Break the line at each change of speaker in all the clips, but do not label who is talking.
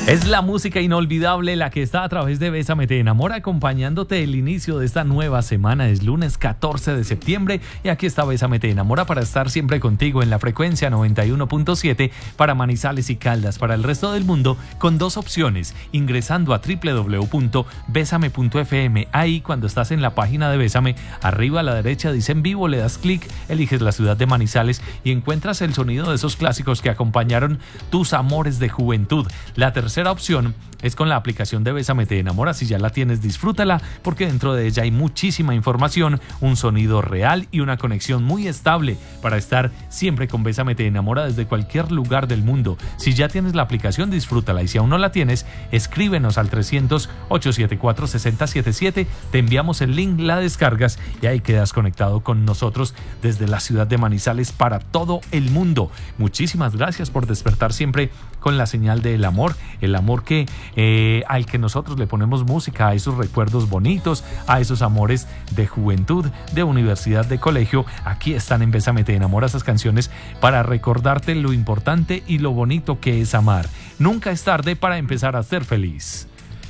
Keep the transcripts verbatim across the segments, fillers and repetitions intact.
Es la música inolvidable la que está a través de Bésame Te Enamora, acompañándote el inicio de esta nueva semana. Es lunes catorce de septiembre y aquí está Bésame Te Enamora para estar siempre contigo en la frecuencia noventa y uno punto siete para Manizales y Caldas, para el resto del mundo, con dos opciones, ingresando a doble u doble u doble u punto bésame punto efe eme. Ahí, cuando estás en la página de Bésame, arriba a la derecha dice en vivo, le das clic, eliges la ciudad de Manizales y encuentras el sonido de esos clásicos que acompañaron tus amores de juventud. La tercera Tercera opción es con la aplicación de Bésame Te Enamora. Si ya la tienes, disfrútala, porque dentro de ella hay muchísima información, un sonido real y una conexión muy estable para estar siempre con Bésame Te Enamora desde cualquier lugar del mundo. Si ya tienes la aplicación, disfrútala, y si aún no la tienes, escríbenos al trescientos, ochocientos setenta y cuatro, sesenta setenta y siete, te enviamos el link, la descargas y ahí quedas conectado con nosotros desde la ciudad de Manizales para todo el mundo. Muchísimas gracias por despertar siempre con la señal del amor, el amor que eh, al que nosotros le ponemos música, a esos recuerdos bonitos, a esos amores de juventud, de universidad, de colegio. Aquí están en Bésame Te Enamora esas canciones para recordarte lo importante y lo bonito que es amar. Nunca es tarde para empezar a ser feliz.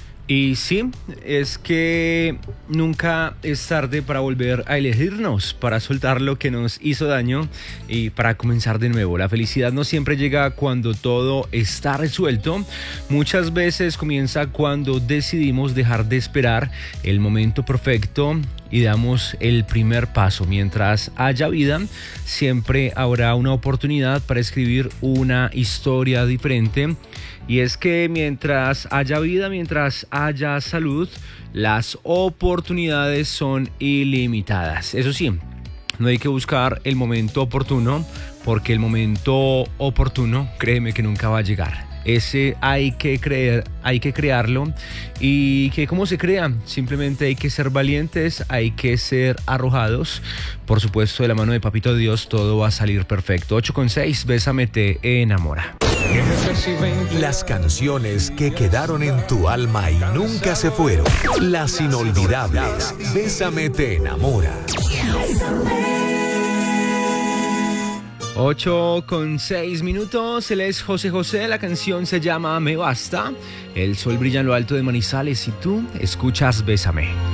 Y sí, es que nunca es tarde para volver a elegirnos, para soltar lo que nos hizo daño y para comenzar de nuevo. La felicidad no siempre llega cuando todo está resuelto. Muchas veces comienza cuando decidimos dejar de esperar el momento perfecto y damos el primer paso. Mientras haya vida, siempre habrá una oportunidad para escribir una historia diferente. Y es que mientras haya vida, mientras haya salud, las oportunidades son ilimitadas. Eso sí, no hay que buscar el momento oportuno, porque el momento oportuno, créeme que nunca va a llegar. Ese hay que creer, hay que crearlo. ¿Y que cómo se crea? Simplemente hay que ser valientes, hay que ser arrojados. Por supuesto, de la mano de Papito Dios todo va a salir perfecto. ocho con seis, Bésame Te Enamora.
Las canciones que quedaron en tu alma y nunca se fueron. Las inolvidables. Bésame Te Enamora.
ocho con seis minutos, él es José José, la canción se llama Me Basta. El sol brilla en lo alto de Manizales y tú escuchas Bésame.